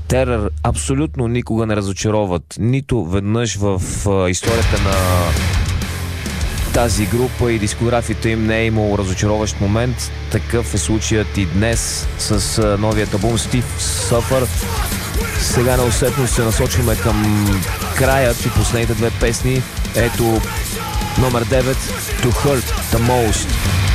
Терър абсолютно никога не разочароват. Нито веднъж в историята на тази група и дискографията им не е имало разочароващ момент. Такъв е случаят и днес с новият албум Stiff Suffer. Сега неусетно се насочваме към краят и последните две песни. Ето номер 9 To Hurt The Most.